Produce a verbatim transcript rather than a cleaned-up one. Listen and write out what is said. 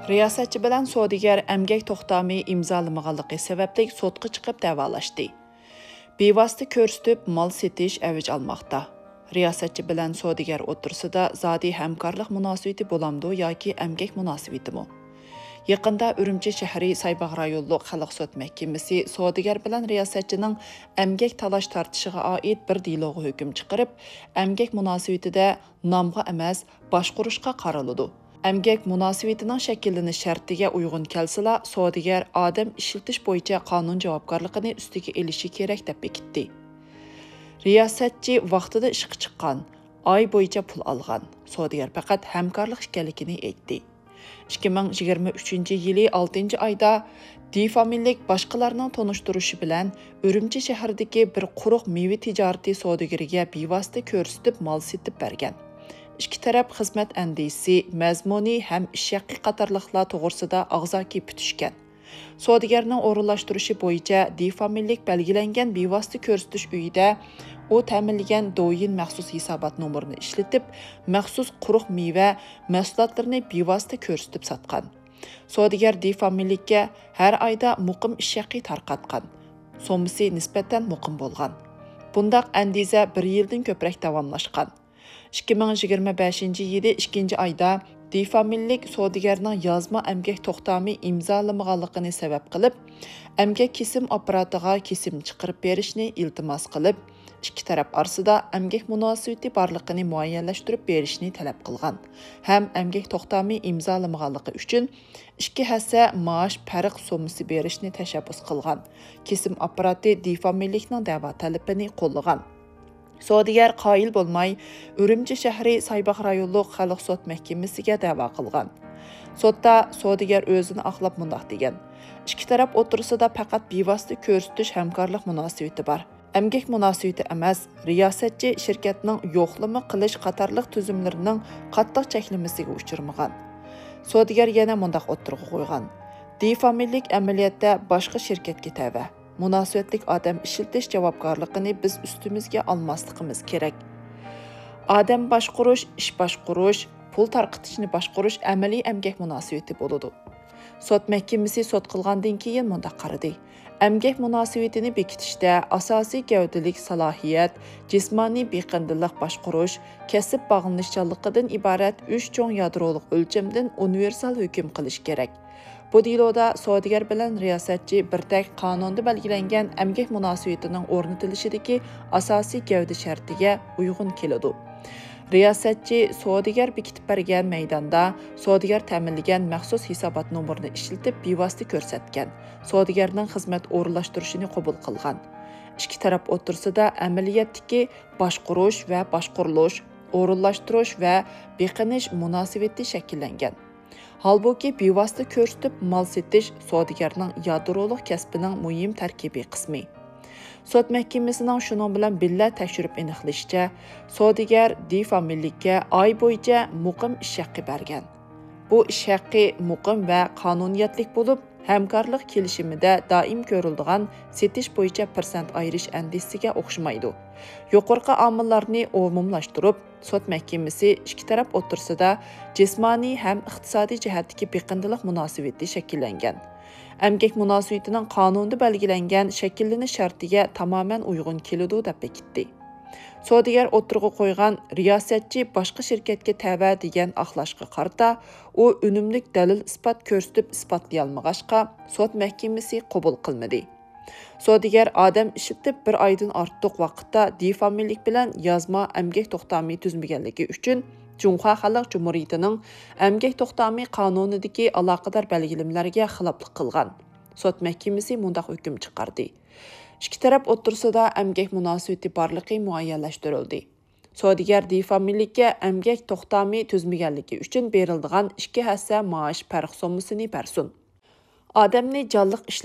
Riyosatchi bilan savdogar emgak to'xtami imzolamag'anligi sababli sotqa chiqib da'volashdi. Bevosita ko'rsatib mol setish avj olmoqda. Riyosatchi bilan savdogar o'tirsida zodi hamkorlik munosabati bo'lamdi yoki emgak munosabatimi? Yaqinda Urumchi shahri Saybag'i rayonluq xalq sud mahkamasi savdogar bilan riyosatchining emgak talash tortishiga oid bir deloga hukm chiqarib, emgak munosabatida nomga emas, boshqurishga qaraladi. Emgak munosabatining shakllanish shartiga uyg'un kelsila, savdogar odam ishiltish bo'yicha qonun javobgarligini ustiga elishi kerak deb bekitdi. Riyosatchi vaqtida ishga chiqqan, oy bo'yicha pul olgan. Savdogar faqat hamkorlik ekanligini aytdi. ikki ming yigirma uchinchi yili oltinchi oyda D-familiyalik boshqalarning tonishtirishi bilan Urumchi shahridagi bir quruq meva tijorati savdogariga bevosita ko'rsatib mol setib bergan. Ikki taraf xizmat andisi, mazmuni ham ish haqqi qatorliqlar to'g'risida og'zaki putishgan. Savdogarning o'rinlashtirishi bo'yicha D-familiyalik belgilangan bevosita ko'rsatish uyida u ta'minlagan do'yin maxsus hisobot nomerini ishlatib, maxsus quruq meva mahsulotlarini bevosita ko'rsatib sotgan. Savdogar D-familiylikka har oyda muqim ish haqqi tarqatgan. So'misi nisbatan muqim bo'lgan. Bundaq andiza bir yildan ko'proq davomlashgan. ikki ming yigirma beshinchi yili ikkinchi oyda D-familiyalik savdogarning yozma emgak to'xtami imzolamag'anligini sabab qilib, emgak kesim apparatiga kesim chiqarib berishni iltimos qilib, ikki taraf orasida emgak munosabati borligini muayyanlashtirib berishni talab qilgan. Ham emgak to'xtami imzolamag'anligi uchun ikki hassa maosh farq so'misi berishni tashabbus qilgan. Kesim apparati D-familiylikning da'vo talabini qo'llagan. Savdogar qoyil bo'lmay, Urumchi shahri Saybag'i rayonluq xalq sud mahkamasiga da'vo qilgan. Sudda savdogar o'zini oqlab mundoq degan: ikki taraf o'tirsida faqat bevosita ko'rsatish hamkorlik munosabati bor. Emgak munosabati emas, riyosatchi shirkatning yo'qlama qilish qatorliq tuzumlarining qattiq cheklamasiga uchirmagan. Savdogar yana mundoq o'tirg'i qo'ygan: D-familiyalik amaliyotda boshqa shirkatga tava. Munosabatlik odam ishiltish javobgarligini biz ustimizga olmasligimiz kerak. Odam boshqurish, ish boshqurish, pul tarqatishni boshqurish amaliy emgak munosabati bo'ladi. Sud mahkamasi sud qilgandan keyin munda qaradi. Emgak munosabatini bekitishda asosiy gavdalik salohiyat, jismoniy beqindilik boshqurish, kasb bog'lanishchanligidan iborat uch cho'ng yadroliq o'lchamdan universal hukm qilish kerak. Bu deloda savdogar bilan riyosatchi birdak qonunda belgilangan emgak munosabatining o'rnatilishidagi asosiy gavda shartiga uyg'un keladi. Riyosatchi savdogar bekitib bergan maydonda savdogar ta'minlagan maxsus hisobot nomerini ishlatib bevosita ko'rsatgan. Savdogarning xizmat o'rinlashtirishini qabul qilgan. Ikki taraf o'tirsida amaliyotdagi boshqurish va boshqurilish, o'rinlashtirish va beqinish munosabati shakllangan. Halbuki bevosita ko'rsatib mol setish savdogarning yadroliq kasbining muhim tarkibiy qismi. Sud mahkamasining shuning bilan billa tekshirib aniqlashicha, savdogar D-familiylikka oy bo'yicha muqim ish haqqi bergan. Bu ish haqqi muqim va qonuniyatlik bo'lib, hamkorlik kelishimida doim ko'riladigan setish bo'yicha persent ayirish andisiga o'xshamaydi. Yuqorqi omillarni umumlashtirib, sud mahkamasi ikki taraf o'tirsida jismoniy ham iqtisodiy jihatdagi beqindilik munosabati shakllangan. Emgak munosabatining qonunda belgilangan shakllanish shartiga tamoman uyg'un keladi deb bekitdi. Savdogar o'tirg'i qo'ygan riyosatchi boshqa shirkatga tava degan oqlashga qarta, u unumlik dalil isbot ko'rsatib isbotlay olmag'achqa sud mahkamasi qabul qilmadi. Savdogar odam ishitib bir oydan ortiq vaqtda D-familiyalik bilan yozma emgak to'xtami tuzmaganligi uchun Jumhur Xalq Jumhuriyatining emgak to'xtami qonunidagi aloqador belgilamlarga xiloflik qilgan. Sud mahkamasi mundaq hukm chiqardi. Ikki taraf o'tirsida emgak munosabati borligi muayyanlashtirildi. Savdogar D-familiylikka emgak to'xtami tuzmaganligi uchun beriladigan ikki hassa maosh farq so'mmisini bersin. Odamni jonliq